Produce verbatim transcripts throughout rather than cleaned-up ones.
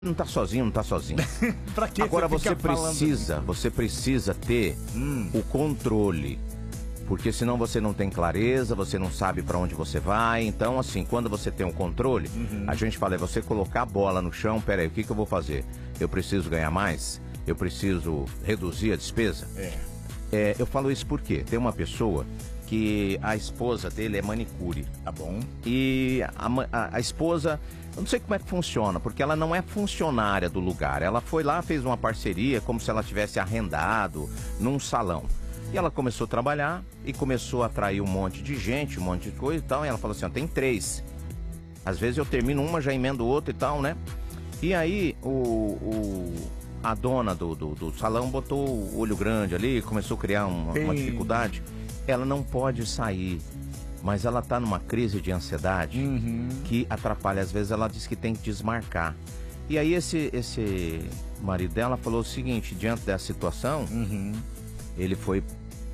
Não tá sozinho, não tá sozinho. Pra que Agora você, você fica precisa, falando? você precisa ter Hum. o controle. Porque senão você não tem clareza, você não sabe pra onde você vai. Então, assim, quando você tem um controle, Uhum. a gente fala, é você colocar a bola no chão, peraí, o que, que eu vou fazer? Eu preciso ganhar mais? Eu preciso reduzir a despesa? É. É, eu falo isso porque tem uma pessoa que a esposa dele é manicure. Tá bom. E a, ma- a- a esposa, eu não sei como é que funciona, porque ela não é funcionária do lugar. Ela foi lá, fez uma parceria, como se ela tivesse arrendado num salão. E ela começou a trabalhar e começou a atrair um monte de gente, um monte de coisa e tal. E ela falou assim, ó, tem três. Às vezes eu termino uma, já emendo outra e tal, né? E aí o, o- a dona do, do, do salão botou o olho grande ali, começou a criar uma, uma Tem- dificuldade. Ela não pode sair, mas ela tá numa crise de ansiedade Uhum. que atrapalha. Às vezes ela diz que tem que desmarcar. E aí esse, esse marido dela falou o seguinte, diante dessa situação, Uhum. ele foi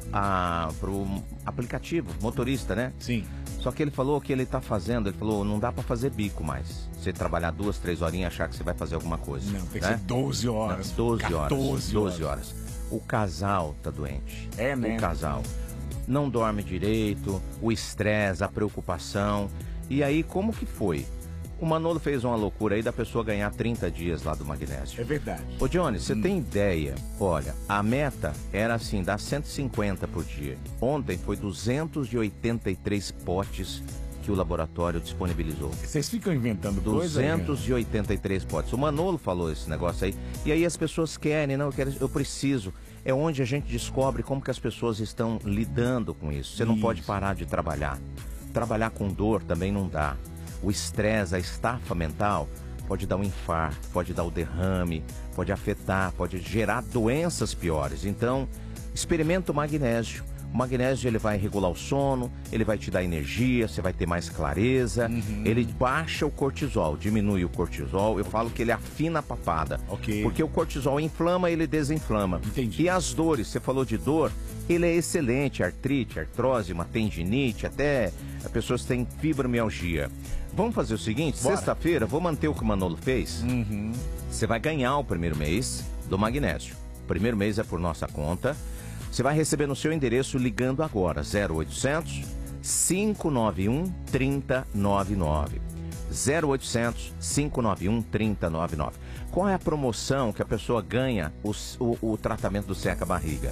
a, pro aplicativo, motorista, né? Sim. Só que ele falou que ele tá fazendo, ele falou, não dá pra fazer bico mais. Você trabalhar duas, três horinhas e achar que você vai fazer alguma coisa. Não, tem que né? ser doze horas. Não, doze horas. quatorze doze horas. O casal tá doente. É, né? O casal. Não dorme direito, o estresse, a preocupação. E aí, como que foi? O Manolo fez uma loucura aí da pessoa ganhar trinta dias lá do magnésio. É verdade. Ô Johnny, você Hum. tem ideia? Olha, a meta era assim, dar cento e cinquenta por dia. Ontem foi duzentos e oitenta e três potes que o laboratório disponibilizou. Vocês ficam inventando coisa? duzentos e oitenta e três potes. O Manolo falou esse negócio aí. E aí as pessoas querem, não, eu, quero, eu preciso. É onde a gente descobre como que as pessoas estão lidando com isso. Você não Isso. pode parar de trabalhar. Trabalhar com dor também não dá. O estresse, a estafa mental pode dar um infarto, pode dar o derrame, pode afetar, pode gerar doenças piores. Então, experimenta o magnésio. O magnésio ele vai regular o sono, ele vai te dar energia, você vai ter mais clareza. Uhum. Ele baixa o cortisol, diminui o cortisol. Eu falo que ele afina a papada. Ok. Porque o cortisol inflama, ele desinflama. Entendi. E as dores, você falou de dor, ele é excelente. Artrite, artrose, uma tendinite, até as pessoas têm fibromialgia. Vamos fazer o seguinte, Bora. sexta-feira, vou manter o que o Manolo fez. Uhum. Você vai ganhar o primeiro mês do magnésio. O primeiro mês é por nossa conta. Você vai receber no seu endereço ligando agora, zero oitocentos, cinco nove um, três zero nove nove. zero oitocentos, cinco nove um, três zero nove nove. Qual é a promoção que a pessoa ganha o, o, o tratamento do seca-barriga?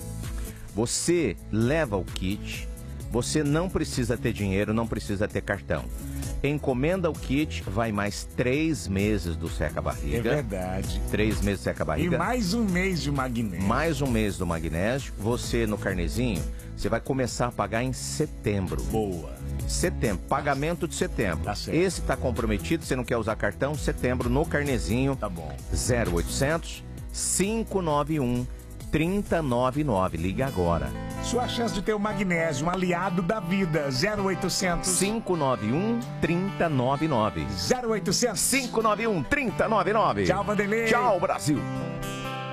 Você leva o kit, você não precisa ter dinheiro, não precisa ter cartão. Encomenda o kit, vai mais três meses do É seca-barriga. verdade. Três meses do E seca-barriga. mais um mês de magnésio. Mais um mês do magnésio. Você no carnezinho, você vai começar a pagar em setembro. Boa. Setembro, pagamento de setembro. Tá certo. Esse tá comprometido, você não quer usar cartão, setembro no carnezinho. Tá bom. zero oitocentos, cinco nove um, três zero nove nove. Liga agora. Sua chance de ter o magnésio, um aliado da vida. zero oitocentos, cinco nove um, três zero nove nove. zero oitocentos, cinco nove um, três zero nove nove. Tchau, Vanderlei. Tchau, Brasil.